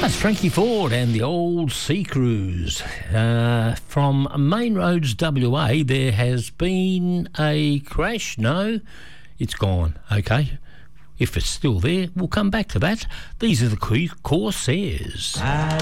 That's Frankie Ford and the Old Sea Cruise. From Main Roads, WA, there has been a crash. No, it's gone. Okay. If it's still there, we'll come back to that. These are the Corsairs.